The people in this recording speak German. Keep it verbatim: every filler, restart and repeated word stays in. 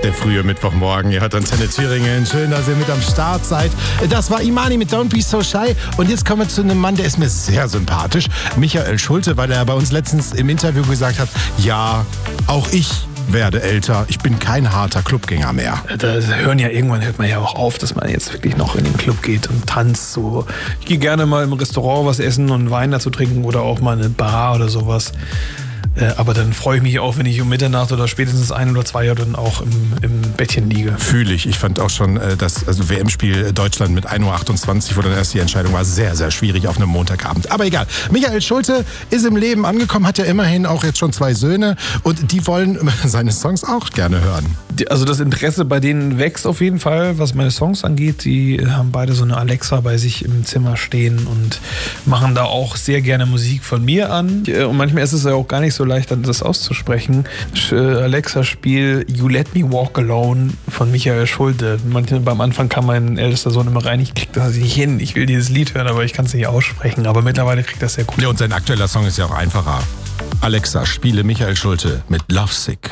der frühe Mittwochmorgen. Ihr hört Antenne Thüringen. Schön, dass ihr mit am Start seid. Das war Imani mit Don't Be So Shy. Und jetzt kommen wir zu einem Mann, der ist mir sehr sympathisch. Michael Schulte, weil er bei uns letztens im Interview gesagt hat, ja, auch ich werde älter. Ich bin kein harter Clubgänger mehr. Da hören ja irgendwann hört man ja auch auf, dass man jetzt wirklich noch in den Club geht und tanzt. So. Ich gehe gerne mal im Restaurant was essen und Wein dazu trinken oder auch mal eine Bar oder sowas. Äh, aber dann freue ich mich auch, wenn ich um Mitternacht oder spätestens ein oder zwei Jahre dann auch im, im Bettchen liege. Fühle ich. Ich fand auch schon, das also W M-Spiel Deutschland mit ein Uhr achtundzwanzig, wo dann erst die Entscheidung war, sehr, sehr schwierig auf einem Montagabend. Aber egal. Michael Schulte ist im Leben angekommen, hat ja immerhin auch jetzt schon zwei Söhne und die wollen seine Songs auch gerne hören. Also das Interesse bei denen wächst auf jeden Fall, was meine Songs angeht. Die haben beide so eine Alexa bei sich im Zimmer stehen und machen da auch sehr gerne Musik von mir an. Und manchmal ist es ja auch gar nicht so leicht, dann das auszusprechen. Alexa, spiel You Let Me Walk Alone von Michael Schulte. Manchmal beim Anfang kam mein ältester Sohn immer rein, ich krieg das nicht hin, ich will dieses Lied hören, aber ich kann es nicht aussprechen. Aber mittlerweile kriegt das sehr gut. Ja, und sein aktueller Song ist ja auch einfacher. Alexa, spiele Michael Schulte mit Lovesick.